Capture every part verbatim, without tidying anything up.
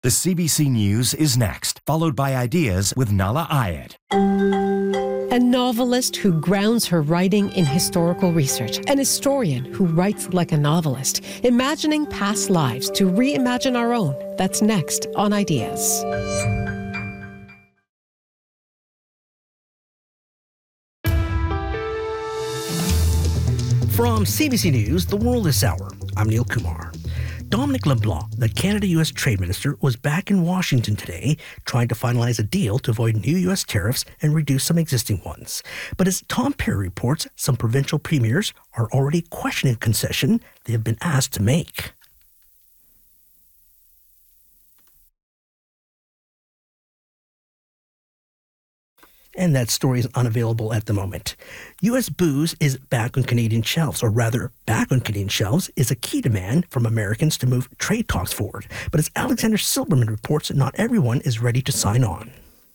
The C B C News is next, followed by Ideas with Nala Ayed. A novelist who grounds her writing in historical research. An historian who writes like a novelist, imagining past lives to reimagine our own. That's next on Ideas. From C B C News, The World this hour, I'm Neil Kumar. Dominic LeBlanc, the Canada-U S Trade Minister, was back in Washington today trying to finalize a deal to avoid new U S tariffs and reduce some existing ones. But as Tom Perry reports, some provincial premiers are already questioning a concession they have been asked to make. And that story is unavailable at the moment. U S booze is back on Canadian shelves, or rather, back on Canadian shelves is a key demand from Americans to move trade talks forward. But as Alexander Silberman reports, not everyone is ready to sign on.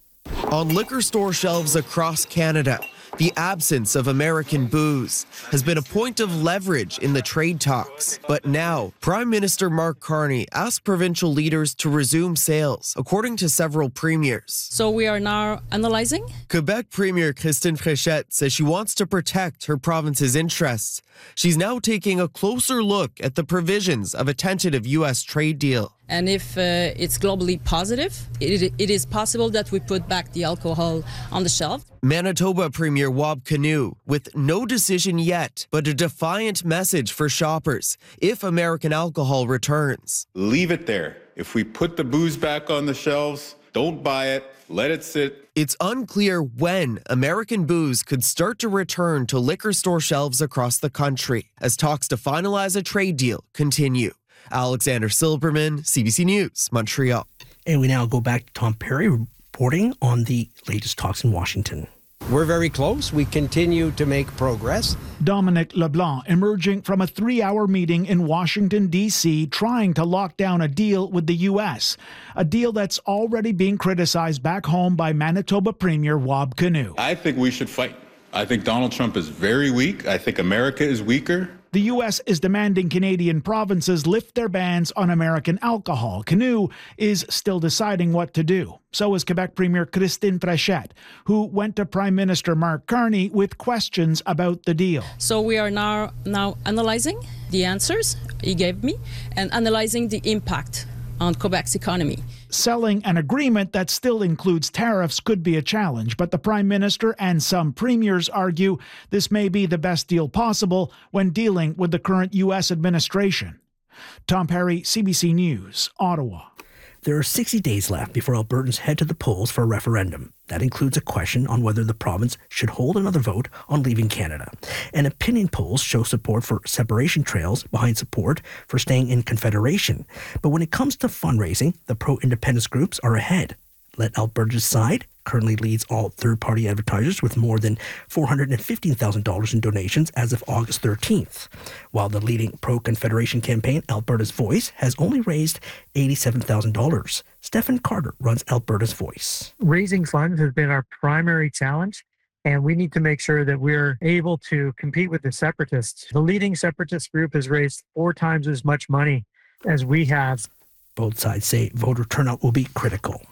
On liquor store shelves across Canada, the absence of American booze has been a point of leverage in the trade talks. But now, Prime Minister Mark Carney asked provincial leaders to resume sales, according to several premiers. So we are now analyzing? Quebec Premier Christine Fréchette says she wants to protect her province's interests. She's now taking a closer look at the provisions of a tentative U S trade deal. And if uh, it's globally positive, it, it is possible that we put back the alcohol on the shelf. Manitoba Premier Wab Kinew, with no decision yet, but a defiant message for shoppers if American alcohol returns. Leave it there. If we put the booze back on the shelves, don't buy it, let it sit. It's unclear when American booze could start to return to liquor store shelves across the country as talks to finalize a trade deal continue. Alexander Silberman, C B C News, Montreal. And we now go back to Tom Perry reporting on the latest talks in Washington. We're very close. We continue to make progress. Dominic LeBlanc emerging from a three-hour meeting in Washington, D C, trying to lock down a deal with the U S, a deal that's already being criticized back home by Manitoba Premier Wab Kinew. I think we should fight. I think Donald Trump is very weak. I think America is weaker. The U S is demanding Canadian provinces lift their bans on American alcohol. Kinew is still deciding what to do. So is Quebec Premier Christine Fréchette, who went to Prime Minister Mark Carney with questions about the deal. So we are now, now analyzing the answers he gave me and analyzing the impact on Quebec's economy. Selling an agreement that still includes tariffs could be a challenge, but the Prime Minister and some premiers argue this may be the best deal possible when dealing with the current U S administration. Tom Perry, C B C News, Ottawa. There are sixty days left before Albertans head to the polls for a referendum. That includes a question on whether the province should hold another vote on leaving Canada. And opinion polls show support for separation trails behind support for staying in Confederation. But when it comes to fundraising, the pro-independence groups are ahead. Let Alberta Decide currently leads all third-party advertisers with more than four hundred fifteen thousand dollars in donations as of August thirteenth, while the leading pro-Confederation campaign, Alberta's Voice, has only raised eighty-seven thousand dollars. Stephen Carter runs Alberta's Voice. Raising funds has been our primary challenge, and we need to make sure that we're able to compete with the separatists. The leading separatist group has raised four times as much money as we have. Both sides say voter turnout will be critical.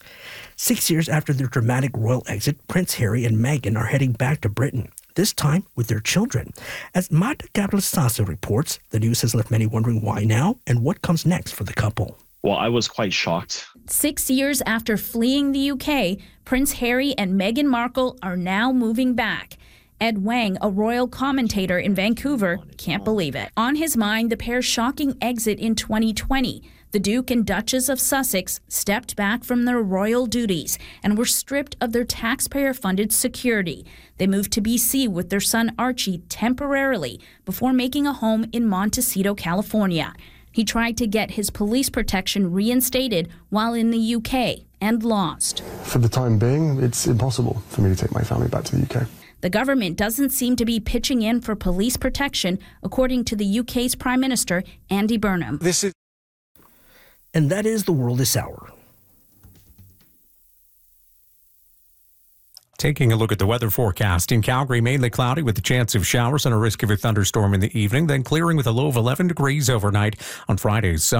Six years after their dramatic royal exit, Prince Harry and Meghan are heading back to Britain, this time with their children. As Marta Gabriel-Sasso reports, the news has left many wondering why now and what comes next for the couple. Well, I was quite shocked. Six years after fleeing the U K, Prince Harry and Meghan Markle are now moving back. Ed Wang, a royal commentator in Vancouver, can't believe it. On his mind, the pair's shocking exit in twenty twenty. The Duke and Duchess of Sussex stepped back from their royal duties and were stripped of their taxpayer-funded security. They moved to B C with their son Archie temporarily before making a home in Montecito, California. He tried to get his police protection reinstated while in the U K and lost. For the time being, it's impossible for me to take my family back to the U K. The government doesn't seem to be pitching in for police protection, according to the U K's Prime Minister, Andy Burnham. This is And that is the world this hour. Taking a look at the weather forecast. In Calgary, mainly cloudy with a chance of showers and a risk of a thunderstorm in the evening, then clearing with a low of eleven degrees overnight on Friday.